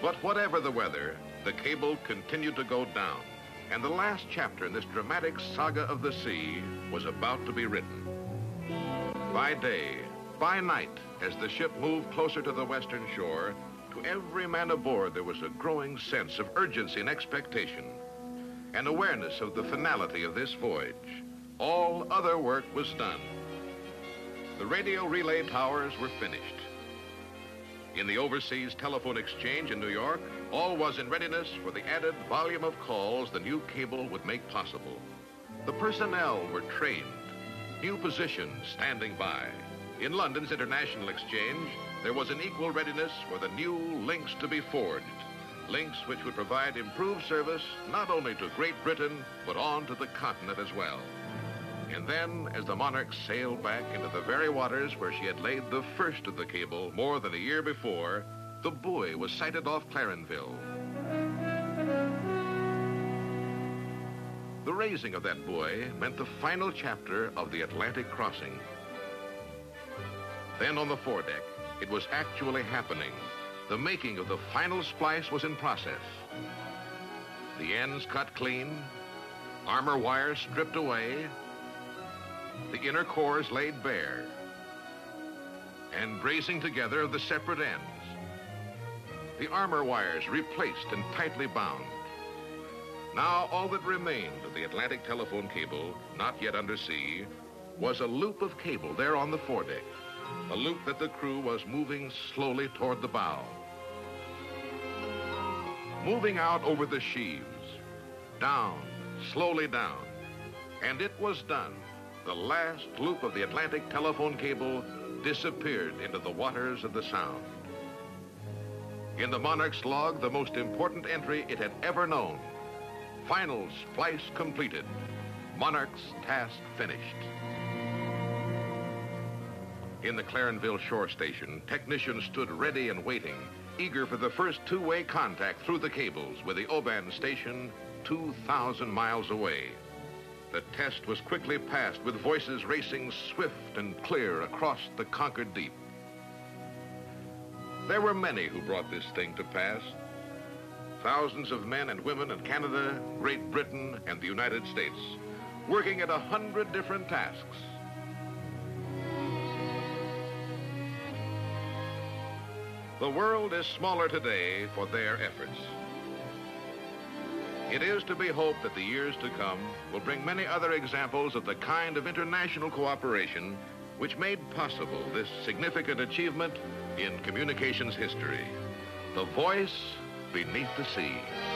But whatever the weather, the cable continued to go down, and the last chapter in this dramatic saga of the sea was about to be written. By day, by night, as the ship moved closer to the western shore, to every man aboard there was a growing sense of urgency and expectation, an awareness of the finality of this voyage. All other work was done. The radio relay towers were finished. In the overseas telephone exchange in New York, all was in readiness for the added volume of calls the new cable would make possible. The personnel were trained, new positions standing by. In London's international exchange, there was an equal readiness for the new links to be forged, links which would provide improved service not only to Great Britain, but on to the continent as well. And then, as the Monarch sailed back into the very waters where she had laid the first of the cable more than a year before, the buoy was sighted off Clarenville. The raising of that buoy meant the final chapter of the Atlantic crossing. Then on the foredeck, it was actually happening. The making of the final splice was in process. The ends cut clean, armor wires stripped away, the inner cores laid bare, and bracing together of the separate ends. The armor wires replaced and tightly bound. Now all that remained of the Atlantic telephone cable, not yet under sea, was a loop of cable there on the foredeck, a loop that the crew was moving slowly toward the bow. Moving out over the sheaves, down, slowly down, and it was done. The last loop of the Atlantic telephone cable disappeared into the waters of the Sound. In the Monarch's log, the most important entry it had ever known. Final splice completed. Monarch's task finished. In the Clarenville shore station, technicians stood ready and waiting, eager for the first two-way contact through the cables with the Oban station 2,000 miles away. The test was quickly passed with voices racing swift and clear across the conquered deep. There were many who brought this thing to pass. Thousands of men and women in Canada, Great Britain, and the United States, working at 100 different tasks. The world is smaller today for their efforts. It is to be hoped that the years to come will bring many other examples of the kind of international cooperation which made possible this significant achievement in communications history. The voice beneath the sea.